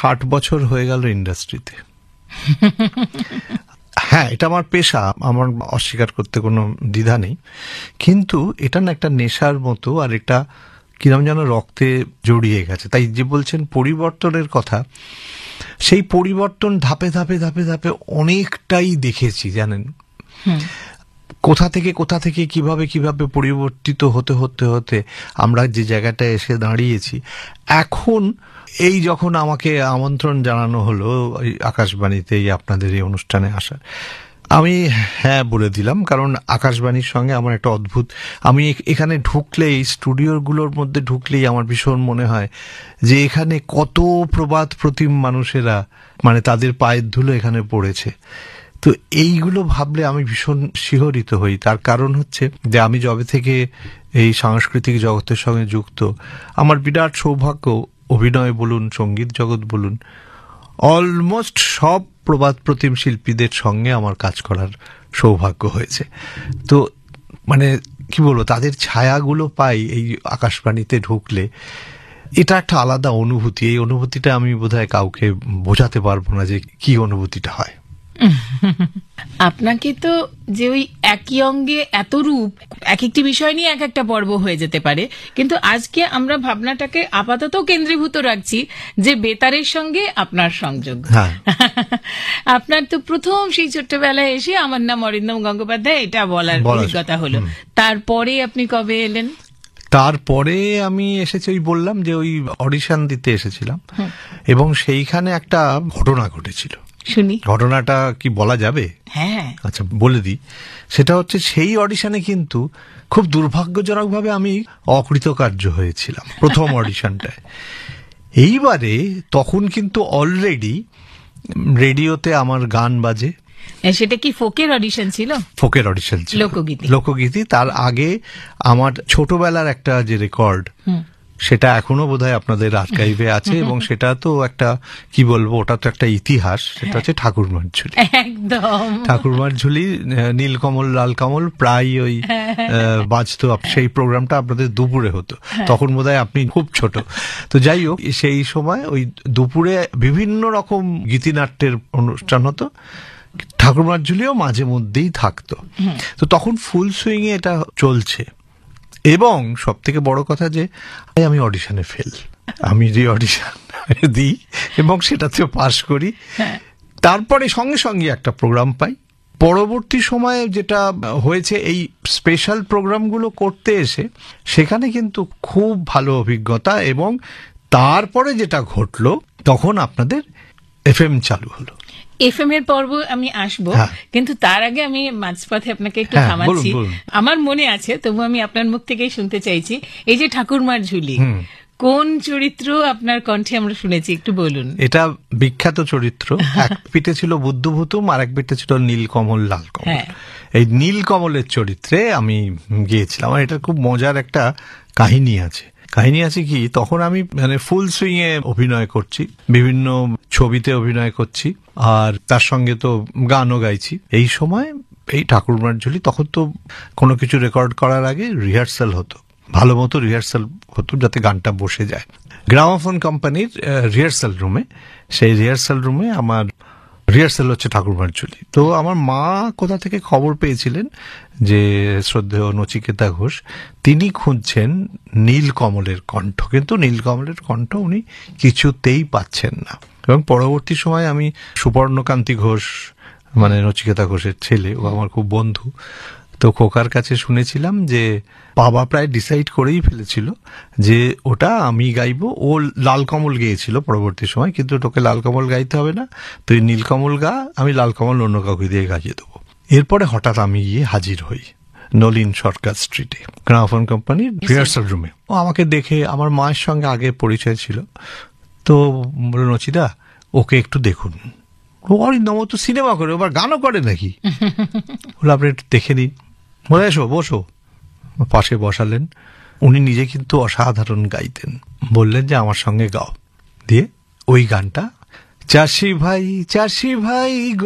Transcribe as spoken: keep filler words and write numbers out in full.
ষাট বছর হয়ে গেল ইন্ডাস্ট্রিতে। হ্যাঁ, এটা আমার পেশা, আমার অস্বীকার করতে কোনো দ্বিধা নেই, কিন্তু এটা না একটা নেশার মতো, আর এটা কিরম যেন রক্তে জড়িয়ে গেছে। তাই যে বলছেন পরিবর্তনের কথা, সেই পরিবর্তন ধাপে ধাপে ধাপে ধাপে অনেকটাই দেখেছি জানেন। কোথা থেকে কোথা থেকে কিভাবে কিভাবে পরিবর্তিত হতে হতে হতে আমরা যে জায়গাটায় এসে দাঁড়িয়েছি। এখন এই যখন আমাকে আমন্ত্রণ জানানো হলো এই আকাশবাণীতে এই আপনাদের এই অনুষ্ঠানে আসার, আমি হ্যাঁ বলে দিলাম, কারণ আকাশবাণীর সঙ্গে আমার একটা অদ্ভুত, আমি এখানে ঢুকলে এই স্টুডিওগুলোর মধ্যে ঢুকলেই আমার ভীষণ মনে হয় যে এখানে কত প্রবাদ প্রতিম মানুষেরা, মানে তাদের পায়ের ধুলো এখানে পড়েছে। তো এইগুলো ভাবলে আমি ভীষণ শিহরিত হই। তার কারণ হচ্ছে যে আমি যবে থেকে এই সাংস্কৃতিক জগতের সঙ্গে যুক্ত, আমার বিরাট সৌভাগ্য, অভিনয় বলুন, সঙ্গীত জগৎ বলুন, অলমোস্ট সব প্রবাদ প্রতিম শিল্পীদের সঙ্গে আমার কাজ করার সৌভাগ্য হয়েছে। তো মানে কি বলবো, তাদের ছায়াগুলো পাই এই আকাশবাণীতে ঢুকলে। এটা একটা আলাদা অনুভূতি। এই অনুভূতিটা আমি বোধহয় কাউকে বোঝাতে পারবো না যে কি অনুভূতিটা হয়। আপনাকে তো যে ওই একই অঙ্গে এত রূপ, এক একটি বিষয় নিয়ে এক একটা পর্ব হয়ে যেতে পারে, কিন্তু আজকে আমরা ভাবনাটাকে আপাতত কেন্দ্রীভূত রাখছি যে বেতারের সঙ্গে আপনার সংযোগ। আপনার তো প্রথম সেই ছোট্টবেলায় এসে আমার নাম অরিন্দম গঙ্গোপাধ্যায় এটা বলার অভিজ্ঞতা হলো। তারপরে আপনি কবে এলেন? তারপরে আমি এসেছি, ওই বললাম যে ওই অডিশন দিতে এসেছিলাম, এবং সেইখানে একটা ঘটনা ঘটেছিল। শুনি। ঘটনাটা কি বলা যাবে? হ্যাঁ, আচ্ছা বলে দিই। সেটা হচ্ছে সেই অডিশনে কিন্তু খুব দুর্ভাগ্যজনকভাবে আমি অকৃতকার্য হয়েছিলাম প্রথম অডিশনটায়। এইবারে তখন কিন্তু অলরেডি রেডিওতে আমার গান বাজে। সেটা কি ফোকের অডিশন ছিল? ফোকের অডিশন ছিল, লোকগীতি। লোকগীতি। তার আগে আমার ছোটবেলার একটা যে রেকর্ড, সেটা এখনো বোধহয় আপনাদের আর্কাইভে আছে, এবং সেটা তো একটা কি বলবো, ওটা তো একটা ইতিহাস। সেটা হচ্ছে ঠাকুরমার ঝুলি। একদম ঠাকুরমার ঝুলি, নীলকমল লাল কমল প্রায় ওই বাজতো। সেই প্রোগ্রামটা আপনাদের দুপুরে হতো, তখন বোধহয় আপনি খুব ছোট। তো যাই হোক, সেই সময় ওই দুপুরে বিভিন্ন রকম গীতিনাট্যের অনুষ্ঠান হতো, ঠাকুরমার ঝুলিও মাঝে মধ্যেই থাকতো। তো তখন ফুল সুইং এ এটা চলছে, এবং সব থেকে বড় কথা যে আমি অডিশনে ফেল। আমি রি অডিশন দিই এবং সেটাতেও পাশ করি। তারপরে সঙ্গে সঙ্গে একটা প্রোগ্রাম পাই। পরবর্তী সময়ে যেটা হয়েছে, এই স্পেশাল প্রোগ্রামগুলো করতে এসে সেখানে কিন্তু খুব ভালো অভিজ্ঞতা, এবং তারপরে যেটা ঘটলো, তখন আপনাদের এফএম চালু হলো। এফএম এর পর্ব আমি আসবো, কিন্তু তার আগে আমি মাঝপথে আপনাকে একটু থামাচ্ছি। আমার মনে আছে, তবু আমি আপনার মুখ থেকেই শুনতে চাইছি, এই যে ঠাকুরমার ঝুলি, কোন চরিত্র আপনার কণ্ঠে আমরা শুনেছি, একটু বলুন। এটা বিখ্যাত চরিত্র। এক পিঠে ছিল বুদ্ধভূতুম, আর এক পিঠে ছিল নীলকমল লাল কমল। এই নীলকমলের চরিত্রে আমি গিয়েছিলাম। আর এটা খুব মজার একটা কাহিনী আছে। কাহিনী আছে কি, তখন আমি মানে ফুল সুইং এ অভিনয় করছি, বিভিন্ন ছবিতে অভিনয় করছি, আর তার সঙ্গে তো গানও গাইছি। এই সময় এই ঠাকুরমার ঝুলি, তখন তো কোনো কিছু রেকর্ড করার আগে রিহার্সাল হতো, ভালো মতো রিহার্সাল হতো যাতে গানটা বসে যায়। গ্রামোফোন কোম্পানির রিহার্সাল রুমে, সেই রিহার্সাল রুমে আমার রিহার্সাল হচ্ছে ঠাকুরমার ঝুলি। তো আমার মা কোথা থেকে খবর পেয়েছিলেন যে শ্রদ্ধেয় নচিকেতা ঘোষ, তিনি খুঁজছেন নীলকমলের কণ্ঠ, কিন্তু নীলকমলের কণ্ঠ উনি কিছুতেই পাচ্ছেন না। এবং পরবর্তী সময় আমি সুবর্ণকান্তি ঘোষ, মানে নচিকেতা ঘোষের ছেলে, ও আমার খুব বন্ধু, তো খোকার কাছে শুনেছিলাম যে বাবা প্রায় ডিসাইড করেই ফেলেছিল যে ওটা আমি গাইবো। ও লালকমল গেয়েছিল পরবর্তী সময়, কিন্তু তোকে লালকমল গাইতে হবে না, তুই নীলকমল গা, আমি লালকমল অন্য কাউকে দিয়ে গাইয়ে দেবো। এরপরে হঠাৎ আমি গিয়ে হাজির হই নলিন সরকার স্ট্রিটে গ্রামোফোন কোম্পানির রিহার্সাল রুমে। ও আমাকে দেখে, আমার মায়ের সঙ্গে আগে পরিচয় ছিল, তো বলল, নচিদা ওকে একটু দেখুন। ও অরিন্দম তো সিনেমা করে, ওবার গানও করে নাকি? বলে আপনি একটু দেখে নিন। বলে এসো, বসো। পাশে বসালেন। উনি নিজে কিন্তু অসাধারণ গাইতেন। বললেন যে আমার সঙ্গে গাও। দিয়ে ওই গানটা, চাষি ভাই চাষি ভাই